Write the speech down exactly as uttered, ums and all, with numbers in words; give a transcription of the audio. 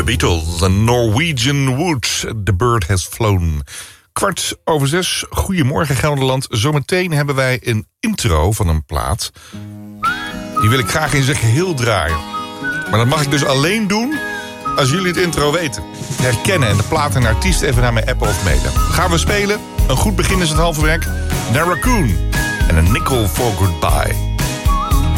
Beatles, een Norwegian Wood, The Bird Has Flown. Kwart over zes, goedemorgen Gelderland. Zometeen hebben wij een intro van een plaat. Die wil ik graag in zijn geheel draaien. Maar dat mag ik dus alleen doen als jullie het intro weten. Herkennen en de plaat en de artiest even naar mijn appen of mailen. Gaan we spelen? Een goed begin is het halve werk. Naar Raccoon en een Nickel for Goodbye.